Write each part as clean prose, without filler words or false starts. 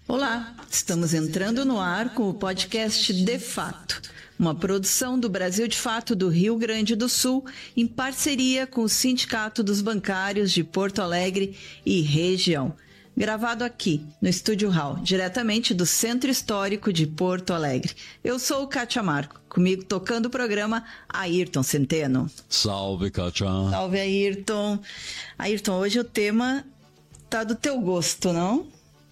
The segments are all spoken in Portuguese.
Olá, estamos entrando no ar com o podcast De Fato, uma produção do Brasil de Fato do Rio Grande do Sul, em parceria com o Sindicato dos Bancários de Porto Alegre e região. Gravado aqui, no Estúdio Hall, diretamente do Centro Histórico de Porto Alegre. Eu sou Kátia Marco, comigo tocando o programa Ayrton Centeno. Salve, Kátia. Salve, Ayrton. Ayrton, hoje o tema tá do teu gosto, não?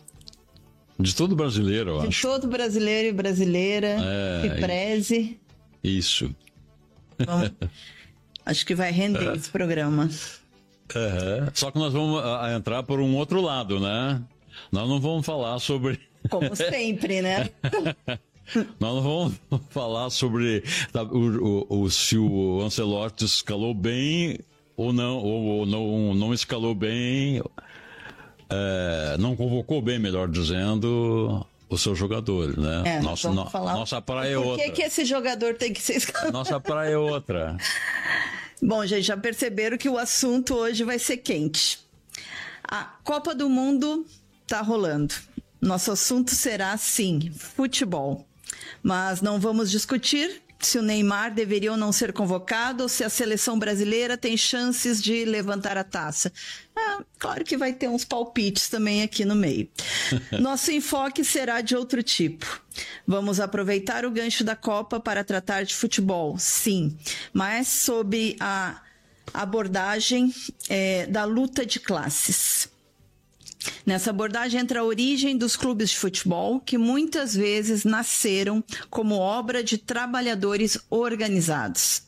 De todo brasileiro, eu acho. De todo brasileiro e brasileira que preze. Isso. Vamos, acho que vai render esse programa. Só que nós vamos entrar por um outro lado, né? Nós não vamos falar sobre... Como sempre, né? Nós não vamos falar sobre se o Ancelotti escalou bem ou não escalou bem... não convocou bem, melhor dizendo, os seus jogadores, né? Nossa praia é outra. Por que esse jogador tem que ser escalado? Nossa praia é outra. Bom, gente, já perceberam que o assunto hoje vai ser quente. A Copa do Mundo tá rolando. Nosso assunto será, sim, futebol. Mas não vamos discutir se o Neymar deveria ou não ser convocado ou se a seleção brasileira tem chances de levantar a taça. Claro que vai ter uns palpites também aqui no meio. Nosso enfoque será de outro tipo. Vamos aproveitar o gancho da Copa para tratar de futebol, sim, mas sob a abordagem da luta de classes. Nessa abordagem entra a origem dos clubes de futebol, que muitas vezes nasceram como obra de trabalhadores organizados.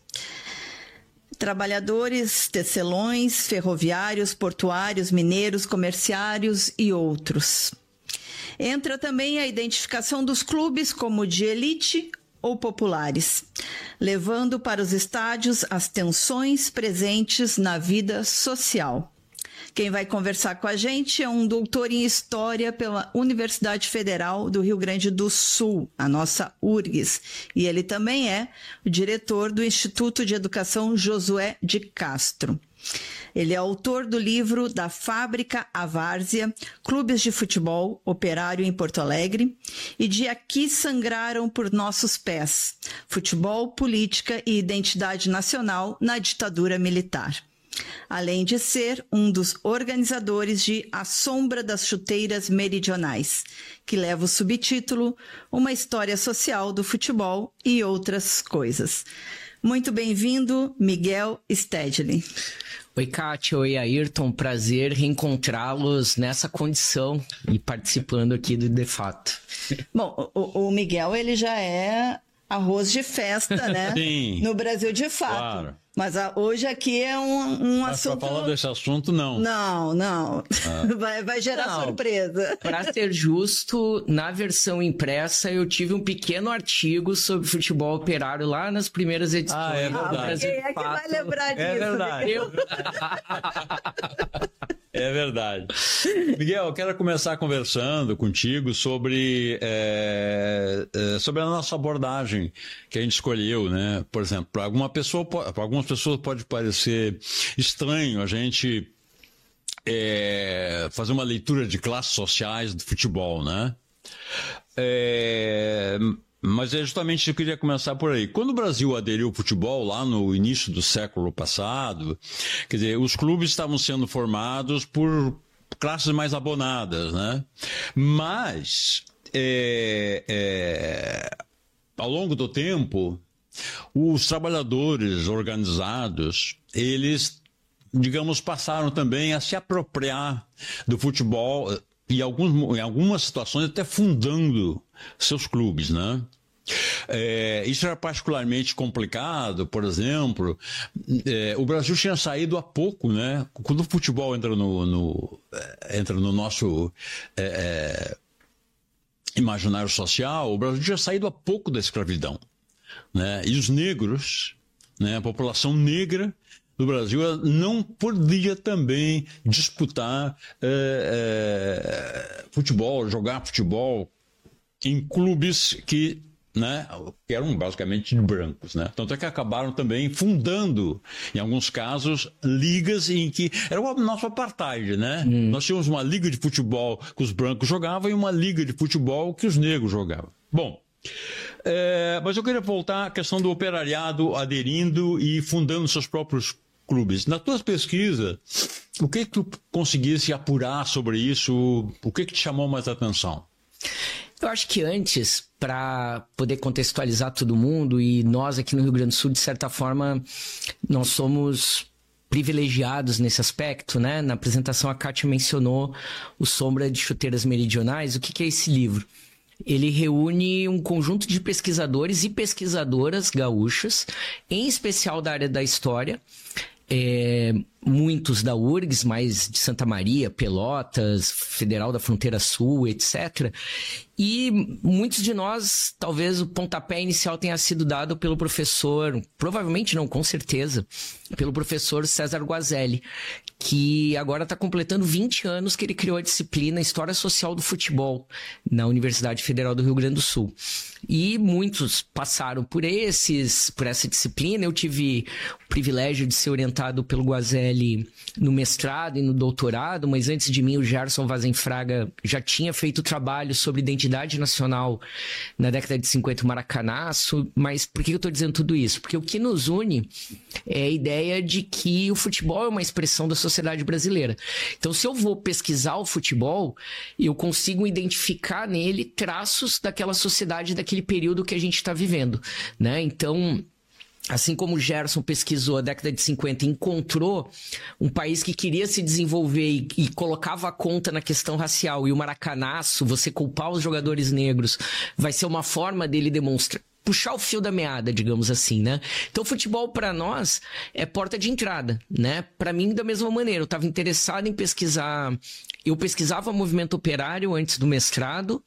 Trabalhadores, tecelões, ferroviários, portuários, mineiros, comerciários e outros. Entra também a identificação dos clubes como de elite ou populares, levando para os estádios as tensões presentes na vida social. Quem vai conversar com a gente é um doutor em História pela Universidade Federal do Rio Grande do Sul, a nossa URGS, e ele também é o diretor do Instituto de Educação Josué de Castro. Ele é autor do livro Da Fábrica à Várzea, Clubes de Futebol Operário em Porto Alegre, e de Aqui Sangraram por Nossos Pés, Futebol, Política e Identidade Nacional na Ditadura Militar. Além de ser um dos organizadores de A Sombra das Chuteiras Meridionais, que leva o subtítulo Uma História Social do Futebol e Outras Coisas. Muito bem-vindo, Miguel Stedley. Oi, Kátia. Oi, Ayrton. Prazer reencontrá-los nessa condição e participando aqui do De Fato. Bom, o Miguel, ele já é arroz de festa, né? Sim. No Brasil de Fato. Claro. Mas hoje aqui é um assunto... Para falar desse assunto, não. Não. Vai gerar surpresa. Para ser justo, na versão impressa eu tive um pequeno artigo sobre futebol operário lá nas primeiras edições. É verdade. Quem é que vai lembrar disso? É verdade. É verdade. Miguel, eu quero começar conversando contigo sobre a nossa abordagem que a gente escolheu, né? Por exemplo, para algumas pessoas pode parecer estranho a gente fazer uma leitura de classes sociais do futebol, né? Mas é justamente isso que eu queria começar por aí. Quando o Brasil aderiu ao futebol, lá no início do século passado, quer dizer, os clubes estavam sendo formados por classes mais abonadas, né? Mas, ao longo do tempo, os trabalhadores organizados, eles, digamos, passaram também a se apropriar do futebol e em algumas situações até fundando seus clubes, né? Isso era particularmente complicado, por exemplo, o Brasil tinha saído há pouco, né? Quando o futebol entra no nosso imaginário social, o Brasil tinha saído há pouco da escravidão, né? E os negros, né? A população negra do Brasil não podia também disputar futebol, jogar futebol em clubes que né, que eram basicamente de brancos, né? Tanto é que acabaram também fundando, em alguns casos, ligas em que era o nosso apartheid, né? Nós tínhamos uma liga de futebol que os brancos jogavam e uma liga de futebol que os negros jogavam. Bom, mas eu queria voltar à questão do operariado aderindo e fundando seus próprios clubes. Nas tuas pesquisas, o que tu conseguisse apurar sobre isso? O que te chamou mais a atenção? Eu acho que antes, para poder contextualizar todo mundo, e nós aqui no Rio Grande do Sul, de certa forma, nós somos privilegiados nesse aspecto, né? Na apresentação a Kátia mencionou o Sombra de Chuteiras Meridionais. O que é esse livro? Ele reúne um conjunto de pesquisadores e pesquisadoras gaúchas, em especial da área da história, muitos da URGS, mais de Santa Maria, Pelotas, Federal da Fronteira Sul, etc. E muitos de nós, talvez o pontapé inicial tenha sido dado pelo professor, provavelmente não, com certeza, pelo professor César Guazelli, que agora está completando 20 anos que ele criou a disciplina História Social do Futebol na Universidade Federal do Rio Grande do Sul. E muitos passaram por essa disciplina. Eu tive o privilégio de ser orientado pelo Guazelli no mestrado e no doutorado, mas antes de mim o Gerson Vazenfraga já tinha feito trabalho sobre identidade nacional na década de 50 no Maracanaço. Mas por que eu estou dizendo tudo isso? Porque o que nos une é a ideia de que o futebol é uma expressão da sociedade brasileira. Então, se eu vou pesquisar o futebol, eu consigo identificar nele traços daquela sociedade, daquele período que a gente está vivendo, né? Então, assim como o Gerson pesquisou a década de 50 e encontrou um país que queria se desenvolver e colocava a conta na questão racial, e o Maracanaço, você culpar os jogadores negros, vai ser uma forma dele demonstrar, puxar o fio da meada, digamos assim, né? Então, o futebol, para nós, é porta de entrada, né? Para mim, da mesma maneira, eu estava interessado em pesquisar. Eu pesquisava movimento operário antes do mestrado,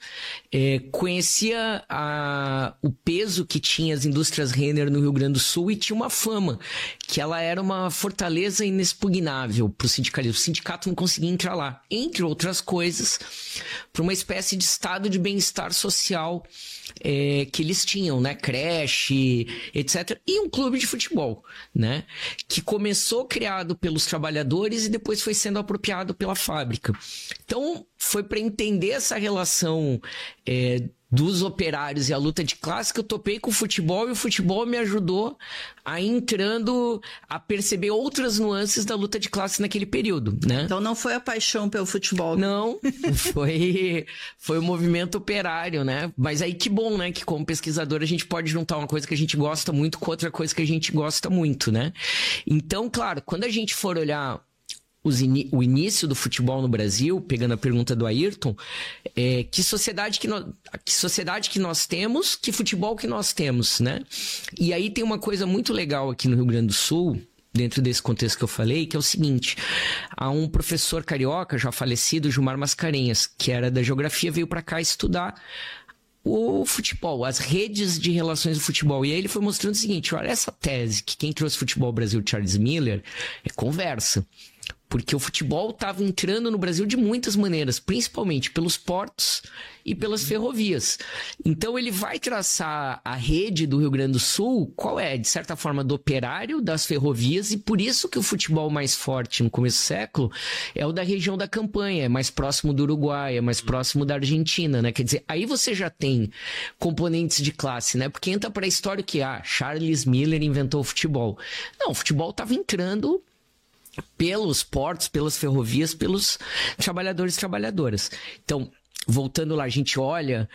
conhecia o peso que tinha as indústrias Renner no Rio Grande do Sul e tinha uma fama, que ela era uma fortaleza inexpugnável para o sindicalismo. O sindicato não conseguia entrar lá, entre outras coisas, para uma espécie de estado de bem-estar social que eles tinham, né? Creche, etc. E um clube de futebol, né? Que começou criado pelos trabalhadores e depois foi sendo apropriado pela fábrica. Então, foi para entender essa relação dos operários e a luta de classe que eu topei com o futebol, e o futebol me ajudou a ir entrando a perceber outras nuances da luta de classe naquele período, né? Então não foi a paixão pelo futebol. Não, foi o movimento operário, né? Mas aí que bom, né? Que como pesquisador a gente pode juntar uma coisa que a gente gosta muito com outra coisa que a gente gosta muito, né? Então, claro, quando a gente for olhar o início do futebol no Brasil, pegando a pergunta do Ayrton, que sociedade que nós temos, que futebol que nós temos, né? E aí tem uma coisa muito legal aqui no Rio Grande do Sul, dentro desse contexto que eu falei, que é o seguinte: há um professor carioca, já falecido, Gilmar Mascarenhas, que era da geografia, veio para cá estudar o futebol, as redes de relações do futebol. E aí ele foi mostrando o seguinte: olha, essa tese que quem trouxe futebol ao Brasil, Charles Miller, é conversa. Porque o futebol estava entrando no Brasil de muitas maneiras, principalmente pelos portos e pelas ferrovias. Então ele vai traçar a rede do Rio Grande do Sul, qual é? De certa forma, do operário, das ferrovias, e por isso que o futebol mais forte no começo do século é o da região da Campanha, é mais próximo do Uruguai, é mais próximo da Argentina, né? Quer dizer, aí você já tem componentes de classe, né? Porque entra para a história que Charles Miller inventou o futebol. Não, o futebol estava entrando pelos portos, pelas ferrovias, pelos trabalhadores e trabalhadoras. Então, voltando lá, a gente olha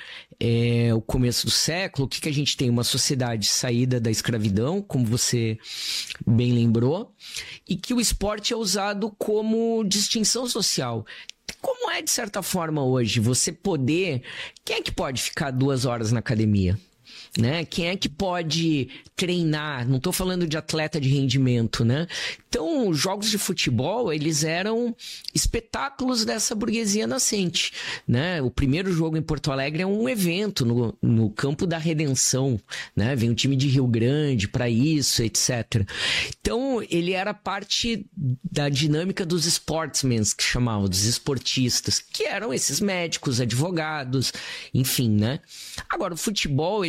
o começo do século, o que a gente tem? Uma sociedade saída da escravidão, como você bem lembrou, e que o esporte é usado como distinção social. Como é, de certa forma, hoje, você poder... Quem é que pode ficar 2 horas na academia? Né? Quem é que pode treinar? Não estou falando de atleta de rendimento, né? Então, os jogos de futebol, eles eram espetáculos dessa burguesia nascente, né? O primeiro jogo em Porto Alegre é um evento no Campo da Redenção, né? Vem um time de Rio Grande para isso, etc. Então, ele era parte da dinâmica dos sportsmen, que chamavam, dos esportistas, que eram esses médicos, advogados, enfim, né? Agora, o futebol, ele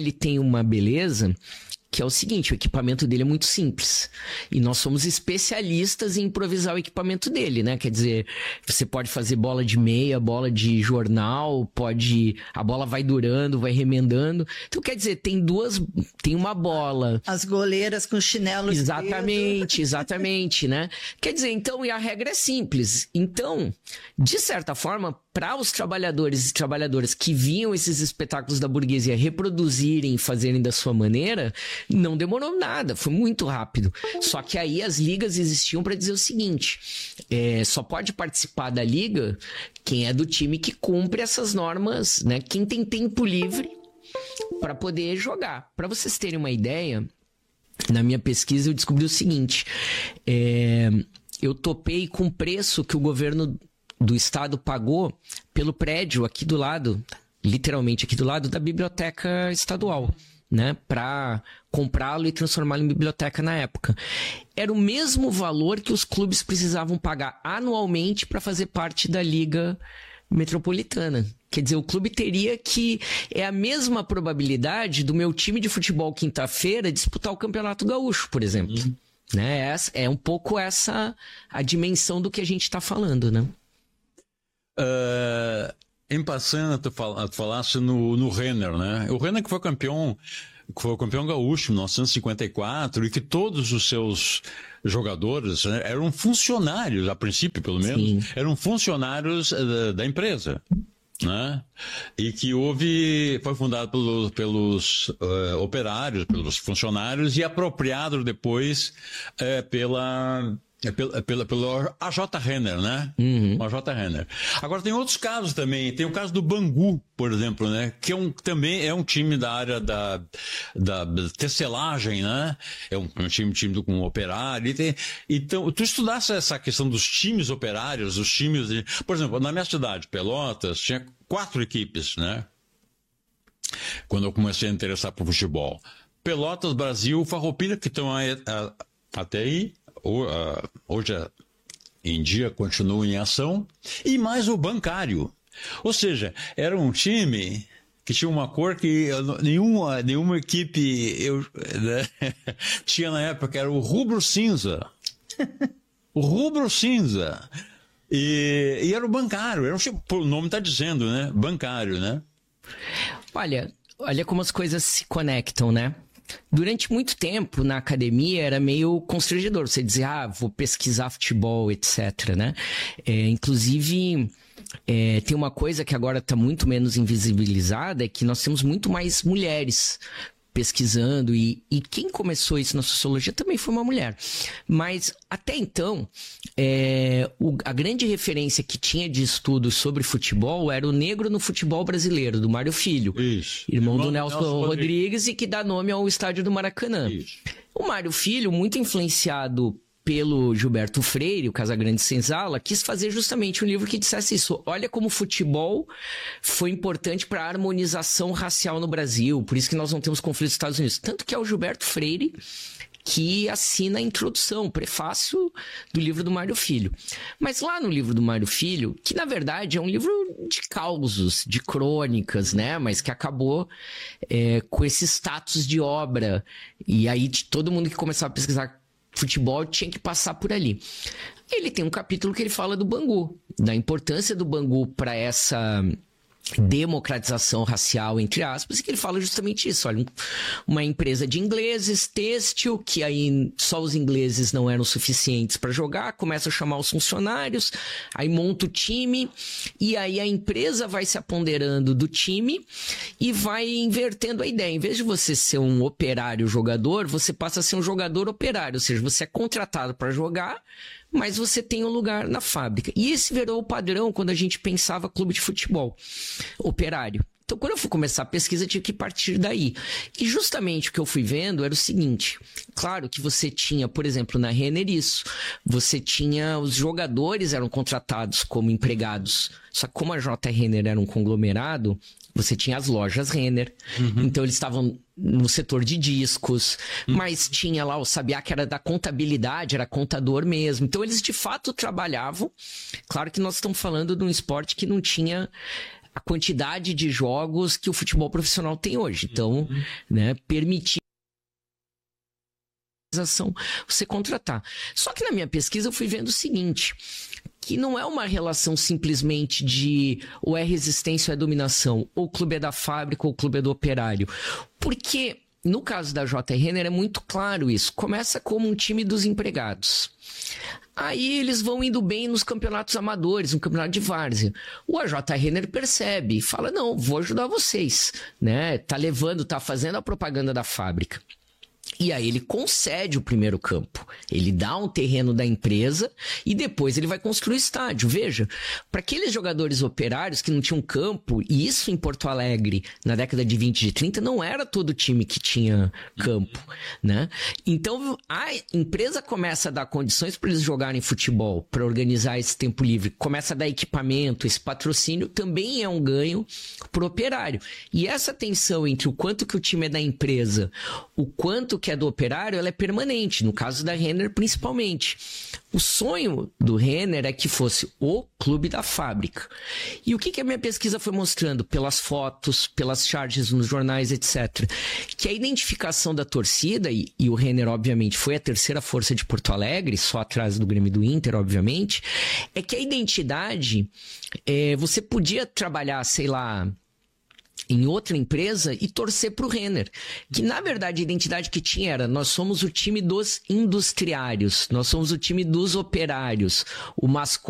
ele tem uma beleza que é o seguinte, o equipamento dele é muito simples. E nós somos especialistas em improvisar o equipamento dele, né? Quer dizer, você pode fazer bola de meia, bola de jornal, a bola vai durando, vai remendando. Então, quer dizer, tem uma bola. As goleiras com chinelo. Exatamente, né? Quer dizer, então, e a regra é simples. Então, de certa forma, para os trabalhadores e trabalhadoras que viam esses espetáculos da burguesia reproduzirem e fazerem da sua maneira, não demorou nada, foi muito rápido. Só que aí as ligas existiam para dizer o seguinte, só pode participar da liga quem é do time que cumpre essas normas, né? Quem tem tempo livre para poder jogar. Para vocês terem uma ideia, na minha pesquisa eu descobri o seguinte, eu topei com o preço que o governo do estado pagou pelo prédio aqui do lado, literalmente aqui do lado da biblioteca estadual, né, para comprá-lo e transformá-lo em biblioteca na época. Era o mesmo valor que os clubes precisavam pagar anualmente para fazer parte da Liga Metropolitana. Quer dizer, o clube teria que... É a mesma probabilidade do meu time de futebol quinta-feira disputar o Campeonato Gaúcho, por exemplo. Né? É um pouco essa a dimensão do que a gente está falando, né? Em passando, tu falasse no Renner, né? O Renner que foi campeão gaúcho em 1954 e que todos os seus jogadores, né, eram funcionários, a princípio pelo menos, sim, eram funcionários da empresa, né? E que foi fundado pelos operários, pelos funcionários e apropriado depois pelo AJ Renner, né? O AJ Renner. Agora tem outros casos também. Tem o caso do Bangu, por exemplo, né? Que também é um time da área da tecelagem, né? É um time com operário. Então, tu estudasse essa questão dos times operários, os times... Por exemplo, na minha cidade, Pelotas, tinha 4 equipes, né? Quando eu comecei a interessar por futebol. Pelotas, Brasil, Farroupilha, que estão até aí. Hoje em dia continua em ação, e mais o Bancário. Ou seja, era um time que tinha uma cor que nenhuma equipe né, tinha na época, era o rubro cinza. O rubro cinza. E era o Bancário, era o nome está dizendo, né? Bancário, né? Olha como as coisas se conectam, né? Durante muito tempo, na academia, era meio constrangedor. Você dizia, vou pesquisar futebol, etc, né? Inclusive, tem uma coisa que agora está muito menos invisibilizada, é que nós temos muito mais mulheres pesquisando, e quem começou isso na sociologia também foi uma mulher. Mas, até então, a grande referência que tinha de estudos sobre futebol era o Negro no Futebol Brasileiro, do Mário Filho. Isso. Irmão do Nelson Rodrigues, e que dá nome ao estádio do Maracanã. Isso. O Mário Filho, muito influenciado pelo Gilberto Freire, o Casagrande Senzala, quis fazer justamente um livro que dissesse isso. Olha como o futebol foi importante para a harmonização racial no Brasil, por isso que nós não temos conflito nos Estados Unidos. Tanto que é o Gilberto Freire que assina a introdução, o prefácio do livro do Mário Filho. Mas lá no livro do Mário Filho, que na verdade é um livro de causos, de crônicas, né? Mas que acabou com esse status de obra. E aí todo mundo que começava a pesquisar futebol tinha que passar por ali. Ele tem um capítulo que ele fala do Bangu, da importância do Bangu para essa democratização racial, entre aspas, e que ele fala justamente isso. Olha, uma empresa de ingleses, têxtil, que aí só os ingleses não eram suficientes para jogar, começa a chamar os funcionários, aí monta o time, e aí a empresa vai se apoderando do time e vai invertendo a ideia. Em vez de você ser um operário jogador, você passa a ser um jogador operário, ou seja, você é contratado para jogar, mas você tem um lugar na fábrica. E esse virou o padrão quando a gente pensava clube de futebol operário. Então, quando eu fui começar a pesquisa, eu tive que partir daí. E justamente o que eu fui vendo era o seguinte. Claro que você tinha, por exemplo, na Renner isso. Você tinha... Os jogadores eram contratados como empregados. Só que como a J. Renner era um conglomerado, você tinha as lojas Renner. Então, eles estavam no setor de discos. Mas tinha lá o Sabiá, que era da contabilidade, era contador mesmo. Então, eles de fato trabalhavam. Claro que nós estamos falando de um esporte que não tinha a quantidade de jogos que o futebol profissional tem hoje. Então, né, permitir você contratar. Só que na minha pesquisa eu fui vendo o seguinte, que não é uma relação simplesmente de ou é resistência ou é dominação, ou o clube é da fábrica ou o clube é do operário. Porque no caso da J. Renner é muito claro isso. Começa como um time dos empregados. Aí eles vão indo bem nos campeonatos amadores, no campeonato de várzea. O AJ Renner percebe e fala, não, vou ajudar vocês, né? Tá fazendo a propaganda da fábrica. E aí ele concede o primeiro campo. Ele dá um terreno da empresa e depois ele vai construir o estádio. Veja, para aqueles jogadores operários que não tinham campo, e isso em Porto Alegre, na década de 20 e de 30, não era todo time que tinha campo, né? Então a empresa começa a dar condições para eles jogarem futebol, para organizar esse tempo livre. Começa a dar equipamento, esse patrocínio também é um ganho para o operário. E essa tensão entre o quanto que o time é da empresa, o quanto que é do operário, ela é permanente, no caso da Renner principalmente. O sonho do Renner é que fosse o clube da fábrica. E o que a minha pesquisa foi mostrando? Pelas fotos, pelas charges nos jornais, etc. Que a identificação da torcida, e o Renner obviamente foi a terceira força de Porto Alegre, só atrás do Grêmio do Inter, obviamente, é que a identidade, você podia trabalhar, sei lá, em outra empresa e torcer para o Renner. Que, na verdade, a identidade que tinha era: nós somos o time dos industriários, nós somos o time dos operários, o mascote